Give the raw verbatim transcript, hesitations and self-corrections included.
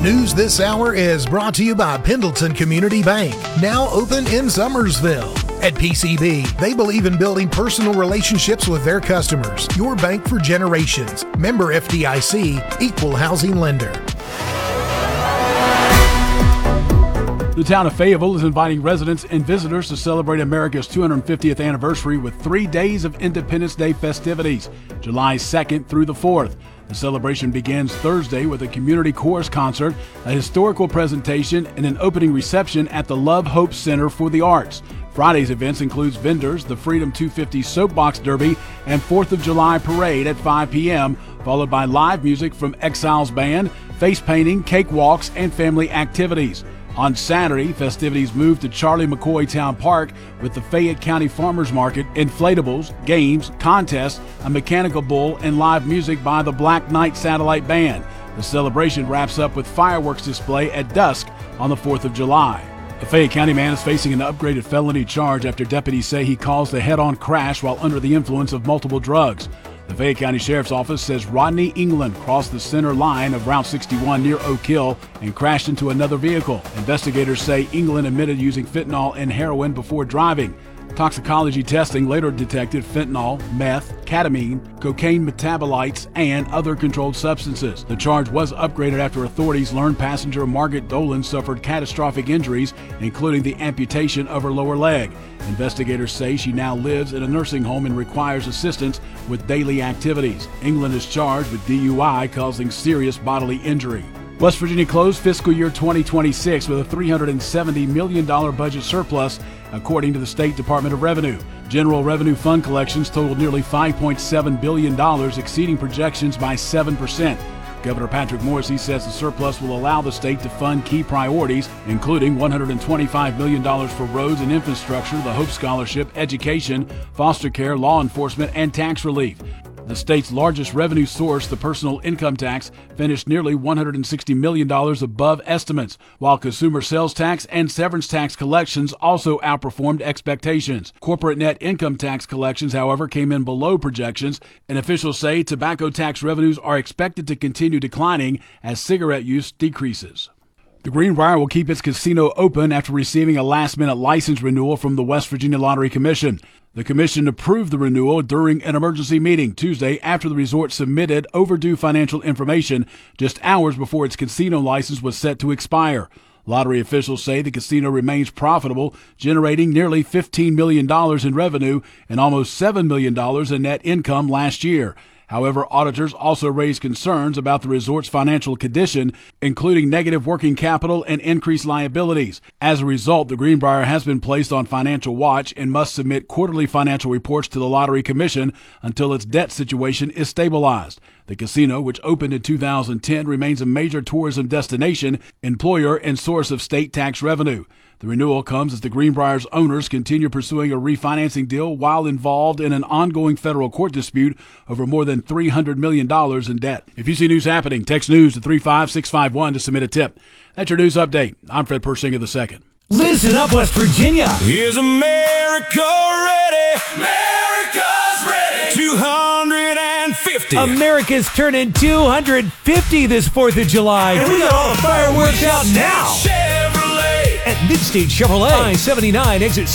News this hour is brought to you by Pendleton Community Bank, now open in Summersville. At P C B, they believe in building personal relationships with their customers. Your bank for generations. Member F D I C, Equal Housing Lender. The town of Fayetteville is inviting residents and visitors to celebrate America's two hundred fiftieth anniversary with three days of Independence Day festivities, July second through the fourth. The celebration begins Thursday with a community chorus concert, a historical presentation, and an opening reception at the Love Hope Center for the Arts. Friday's events includes vendors, the Freedom two fifty Soapbox Derby, and fourth of July Parade at five p.m., followed by live music from Exiles Band, face painting, cakewalks, and family activities. On Saturday, festivities moved to Charlie McCoy Town Park with the Fayette County Farmers Market, inflatables, games, contests, a mechanical bull, and live music by the Black Knight Satellite Band. The celebration wraps up with fireworks display at dusk on the fourth of July. The Fayette County man is facing an upgraded felony charge after deputies say he caused a head-on crash while under the influence of multiple drugs. The Fayette County Sheriff's Office says Rodney England crossed the center line of Route sixty-one near Oak Hill and crashed into another vehicle. Investigators say England admitted using fentanyl and heroin before driving. Toxicology testing later detected fentanyl, meth, ketamine, cocaine metabolites, and other controlled substances. The charge was upgraded after authorities learned passenger Margaret Dolan suffered catastrophic injuries, including the amputation of her lower leg. Investigators say she now lives in a nursing home and requires assistance with daily activities. England is charged with D U I causing serious bodily injury. West Virginia closed fiscal year twenty twenty-six with a three hundred seventy million dollars budget surplus, according to the State Department of Revenue. General Revenue Fund collections totaled nearly five point seven billion dollars, exceeding projections by seven percent. Governor Patrick Morrisey says the surplus will allow the state to fund key priorities, including one hundred twenty-five million dollars for roads and infrastructure, the Hope Scholarship, education, foster care, law enforcement, and tax relief. The state's largest revenue source, the personal income tax, finished nearly one hundred sixty million dollars above estimates, while consumer sales tax and severance tax collections also outperformed expectations. Corporate net income tax collections, however, came in below projections, and officials say tobacco tax revenues are expected to continue declining as cigarette use decreases. The Greenbrier will keep its casino open after receiving a last-minute license renewal from the West Virginia Lottery Commission. The commission approved the renewal during an emergency meeting Tuesday after the resort submitted overdue financial information just hours before its casino license was set to expire. Lottery officials say the casino remains profitable, generating nearly fifteen million dollars in revenue and almost seven million dollars in net income last year. However, auditors also raised concerns about the resort's financial condition, including negative working capital and increased liabilities. As a result, the Greenbrier has been placed on financial watch and must submit quarterly financial reports to the Lottery Commission until its debt situation is stabilized. The casino, which opened in two thousand ten, remains a major tourism destination, employer, and source of state tax revenue. The renewal comes as the Greenbrier's owners continue pursuing a refinancing deal while involved in an ongoing federal court dispute over more than three hundred million dollars in debt. If you see news happening, text news to three five six five one to submit a tip. That's your news update. I'm Fred Persinger the second. Listen up, West Virginia. Is America ready? America's ready. two hundred fifty. America's turning two hundred fifty this fourth of July. And we got all the fireworks out now. Chevrolet. At Midstate Chevrolet, I seventy-nine exit